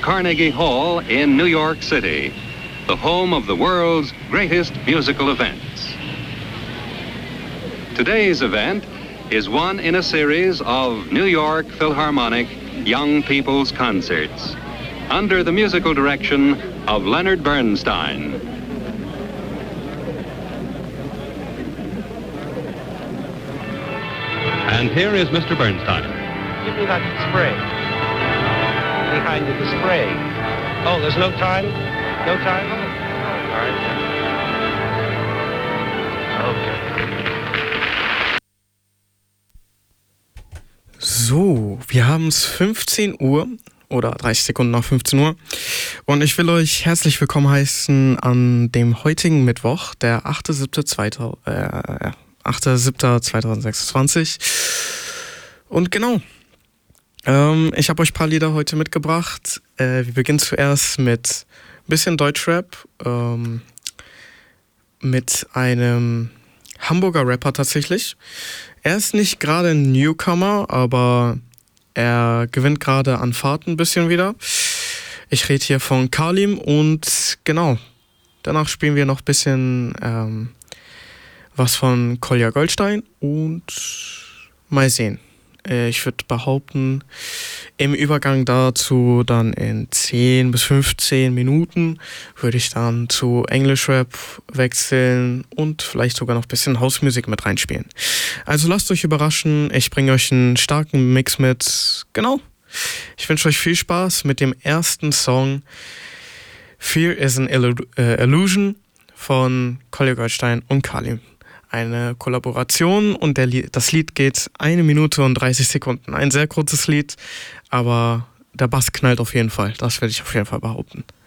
Carnegie Hall in New York City, the home of the world's greatest musical events. Today's event is one in a series of New York Philharmonic Young People's Concerts under the musical direction of Leonard Bernstein. And here is Mr. Bernstein. Give me that spray. Behind you, the spray. Oh, there's no time? No time? All right. Okay. So, wir haben es 15 Uhr oder 30 Sekunden nach 15 Uhr und ich will euch herzlich willkommen heißen an dem heutigen Mittwoch, der 8.7.2026 und genau, ich habe euch ein paar Lieder heute mitgebracht. Wir beginnen zuerst mit ein bisschen Deutschrap, mit einem Hamburger Rapper tatsächlich. Er ist nicht gerade ein Newcomer, aber er gewinnt gerade an Fahrt ein bisschen wieder. Ich rede hier von Kalim und genau, danach spielen wir noch ein bisschen was von Kolja Goldstein und mal sehen. Ich würde behaupten, im Übergang dazu dann in 10 bis 15 Minuten würde ich dann zu Englischrap wechseln und vielleicht sogar noch ein bisschen Hausmusik mit reinspielen. Also lasst euch überraschen, ich bringe euch einen starken Mix mit. Genau. Ich wünsche euch viel Spaß mit dem ersten Song Fear is an Illusion von Kolja Goldstein und Kalim. Eine Kollaboration und das Lied geht 1 Minute und 30 Sekunden. Ein sehr kurzes Lied, aber der Bass knallt auf jeden Fall. Das werde ich auf jeden Fall behaupten.